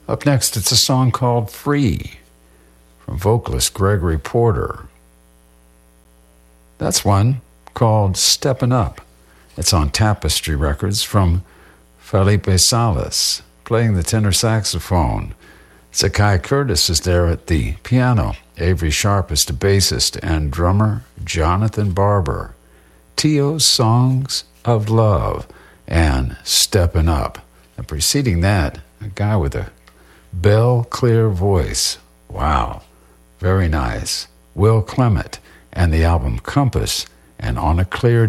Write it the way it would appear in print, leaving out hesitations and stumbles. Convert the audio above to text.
Up next, it's a song called Free from vocalist Gregory Porter. That's one called Steppin' Up. It's on Tapestry Records from Felipe Salas, playing the tenor saxophone. Zakai Curtis is there at the piano. Avery Sharp is the bassist, and drummer Jonathan Barber. Tio's Songs of Love and Steppin' Up. And preceding that, a guy with a bell clear voice. Wow, very nice. Will Clement and the album Compass and On a Clear